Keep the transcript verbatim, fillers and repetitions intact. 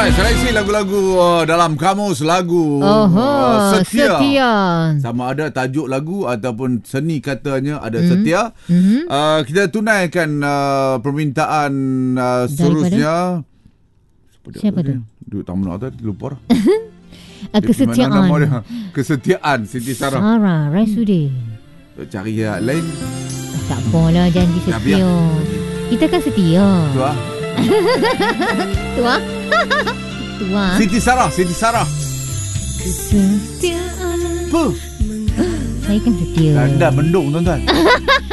Alright, seleksi lagu-lagu uh, dalam kamus lagu oh, uh, setia. setia. Sama ada tajuk lagu ataupun seni katanya ada mm. setia. Mm-hmm. Uh, kita tunaikan uh, permintaan uh, seterusnya. Siapa tu? Duduk tamu nak tadi lupa dah. Uh, kesetiaan. Kesetiaan Siti Sarah. Sarah Raisudi. Cari yang lain. Tak apalah, janji setia. Biar. Kita kan setia. Tu ah. Tu ah. Tu ah. Siti Sarah, Siti Sarah. Kesetiaan. Apa? Saya kan setia. Anda mendung tuan-tuan.